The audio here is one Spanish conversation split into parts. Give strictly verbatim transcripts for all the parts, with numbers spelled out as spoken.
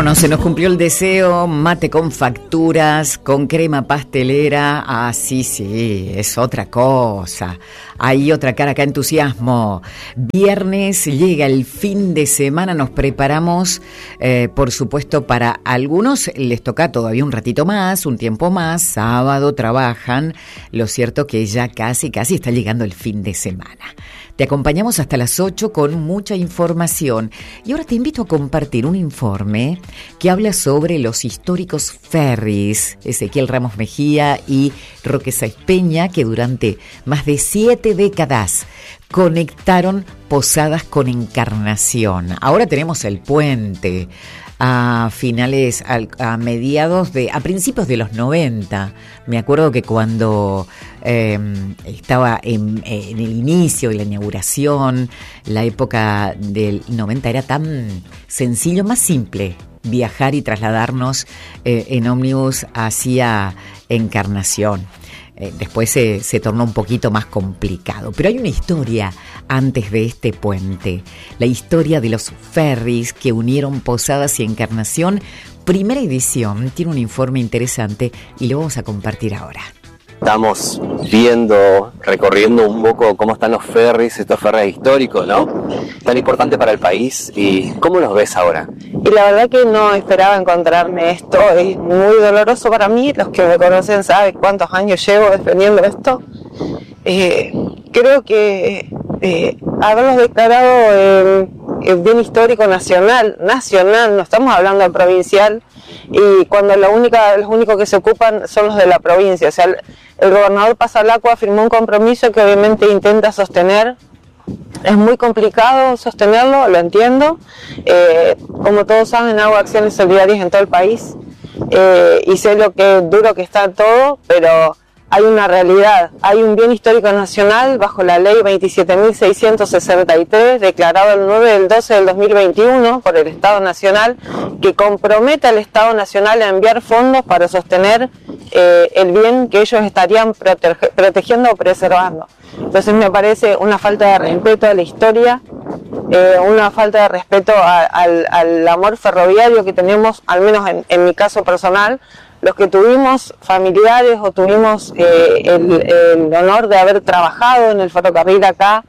Vámonos, se nos cumplió el deseo, mate con facturas, con crema pastelera. Ah, sí, sí, es otra cosa. Hay otra cara acá, entusiasmo. Viernes, llega el fin de semana, nos preparamos, eh, por supuesto, para algunos les toca todavía un ratito más, un tiempo más, sábado trabajan. Lo cierto que ya casi, casi está llegando el fin de semana. Te acompañamos hasta las ocho con mucha información y ahora te invito a compartir un informe que habla sobre los históricos ferries Ezequiel Ramos Mejía y Roque Sáez Peña, que durante más de siete décadas conectaron Posadas con Encarnación. Ahora tenemos el puente. A finales, a, a mediados de, a principios de los noventa, me acuerdo que cuando eh, estaba en, en el inicio de la inauguración, la época del noventa era tan sencillo, más simple, viajar y trasladarnos eh, en ómnibus hacia Encarnación. Eh, después se, se tornó un poquito más complicado. Pero hay una historia antes de este puente. La historia de los ferries que unieron Posadas y Encarnación. Primera edición, tiene un informe interesante y lo vamos a compartir ahora. Estamos viendo, recorriendo un poco cómo están los ferries, estos ferries históricos, ¿no? Tan importante para el país. ¿Y cómo los ves ahora? Y la verdad que no esperaba encontrarme esto, es muy doloroso para mí, los que me conocen saben cuántos años llevo defendiendo esto. Eh, creo que eh, haberlos declarado eh, eh, bien histórico nacional, nacional, no estamos hablando de provincial, y cuando la única, los únicos que se ocupan son los de la provincia, o sea, el, el gobernador Pasalacqua firmó un compromiso que obviamente intenta sostener. Es muy complicado sostenerlo, lo entiendo. Eh, como todos saben, hago acciones solidarias en todo el país eh, y sé lo que duro que está todo, pero hay una realidad. Hay un bien histórico nacional bajo la ley veintisiete mil seiscientos sesenta y tres, declarado el nueve del doce del dos mil veintiuno por el Estado Nacional, que compromete al Estado Nacional a enviar fondos para sostener eh, el bien que ellos estarían protege- protegiendo o preservando. Entonces me parece una falta de respeto a la historia, eh, una falta de respeto a, al, al amor ferroviario que tenemos, al menos en, en mi caso personal, los que tuvimos familiares o tuvimos eh, el, el honor de haber trabajado en el ferrocarril acá.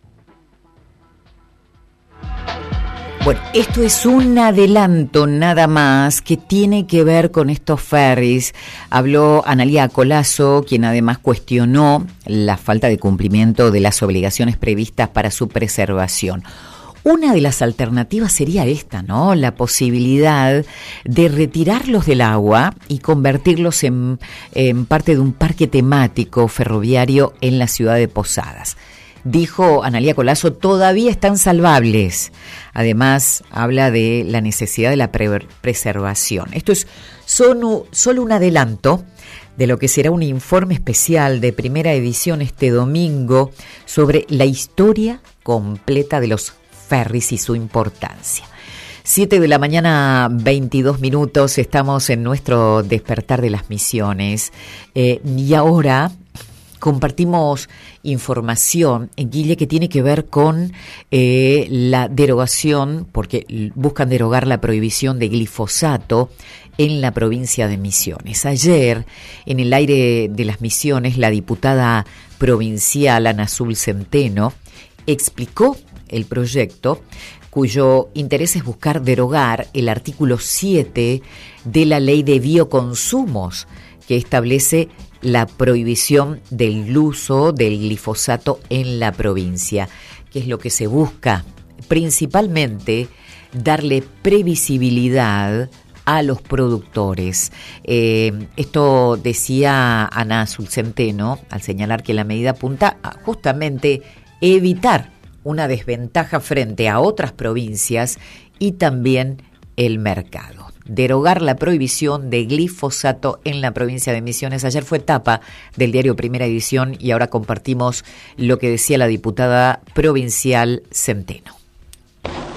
Bueno, esto es un adelanto nada más que tiene que ver con estos ferries. Habló Analía Colazo, quien además cuestionó la falta de cumplimiento de las obligaciones previstas para su preservación. Una de las alternativas sería esta, ¿no? La posibilidad de retirarlos del agua y convertirlos en, en parte de un parque temático ferroviario en la ciudad de Posadas. Dijo Analía Colazo, todavía están salvables. Además, habla de la necesidad de la pre- preservación. Esto es solo, solo un adelanto de lo que será un informe especial de primera edición este domingo sobre la historia completa de los ferries y su importancia. Siete de la mañana, veintidós minutos, estamos en nuestro despertar de las misiones. Eh, y ahora compartimos información, en Guille, que tiene que ver con eh, la derogación, porque buscan derogar la prohibición de glifosato en la provincia de Misiones. Ayer, en el aire de las Misiones, la diputada provincial Ana Azul Centeno explicó el proyecto, cuyo interés es buscar derogar el artículo siete de la Ley de Bioconsumos, que establece la prohibición del uso del glifosato en la provincia, que es lo que se busca, principalmente darle previsibilidad a los productores. Eh, esto decía Ana Azul Centeno al señalar que la medida apunta a justamente evitar una desventaja frente a otras provincias y también el mercado. Derogar la prohibición de glifosato en la provincia de Misiones. Ayer fue tapa del diario Primera Edición y ahora compartimos lo que decía la diputada provincial Centeno.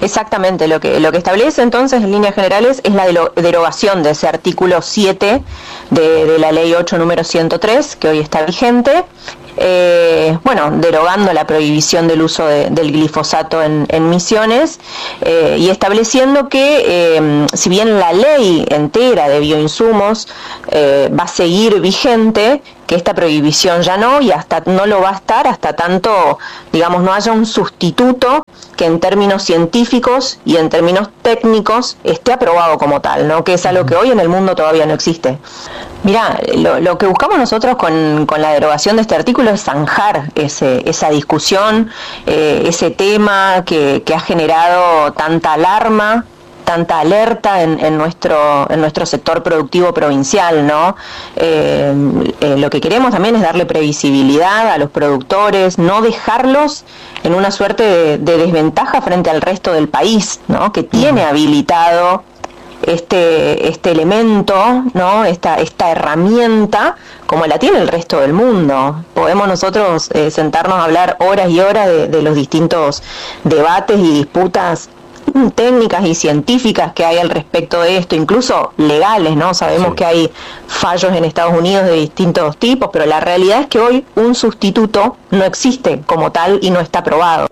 Exactamente, lo que lo que establece entonces en líneas generales es la derogación de ese artículo siete de, de la ley ocho número ciento tres, que hoy está vigente, eh, bueno, derogando la prohibición del uso de, del glifosato en, en Misiones, eh, y estableciendo que eh, si bien la ley entera de bioinsumos eh, va a seguir vigente, que esta prohibición ya no, y hasta no lo va a estar hasta tanto, digamos, no haya un sustituto que en términos científicos y en términos técnicos esté aprobado como tal, ¿no? Que es algo que hoy en el mundo todavía no existe. Mirá, lo, lo que buscamos nosotros con, con la derogación de este artículo es zanjar ese, esa discusión, eh, ese tema que, que ha generado tanta alarma, tanta alerta en, en nuestro en nuestro sector productivo provincial, ¿no? Eh, eh, lo que queremos también es darle previsibilidad a los productores, no dejarlos en una suerte de, de desventaja frente al resto del país, ¿no? Que tiene habilitado este este elemento, ¿no? Esta esta herramienta como la tiene el resto del mundo. Podemos nosotros eh, sentarnos a hablar horas y horas de, de los distintos debates y disputas técnicas y científicas que hay al respecto de esto, incluso legales, ¿no? Sabemos sí. que hay fallos en Estados Unidos de distintos tipos, pero la realidad es que hoy un sustituto no existe como tal y no está aprobado.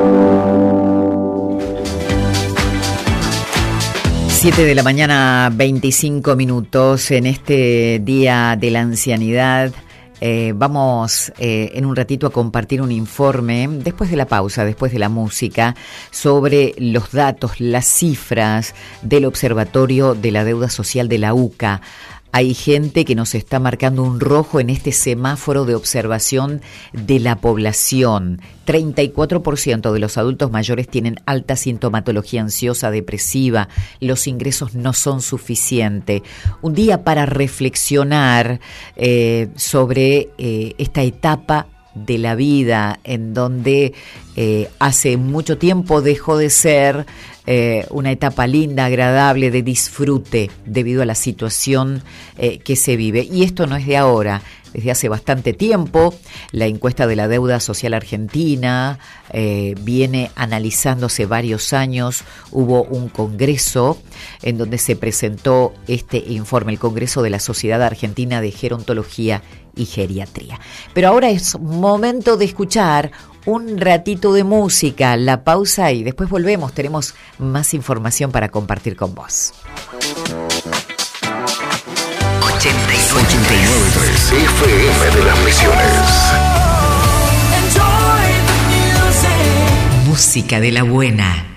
siete de la mañana, veinticinco minutos, en este Día de la Ancianidad. Eh, vamos eh, en un ratito a compartir un informe, después de la pausa, después de la música, sobre los datos, las cifras del Observatorio de la Deuda Social de la U C A. Hay gente que nos está marcando un rojo en este semáforo de observación de la población. treinta y cuatro por ciento de los adultos mayores tienen alta sintomatología ansiosa, depresiva. Los ingresos no son suficientes. Un día para reflexionar eh, sobre eh, esta etapa de la vida en donde eh, hace mucho tiempo dejó de ser eh, una etapa linda, agradable, de disfrute debido a la situación eh, que se vive. Y esto no es de ahora, desde hace bastante tiempo. La encuesta de la deuda social argentina eh, viene analizándose varios años. Hubo un congreso en donde se presentó este informe, el Congreso de la Sociedad Argentina de Gerontología y Geriatría. Pero ahora es momento de escuchar un ratito de música, la pausa, y después volvemos. Tenemos más información para compartir con vos. ochenta y nueve punto tres F M de las Misiones. Música de la buena.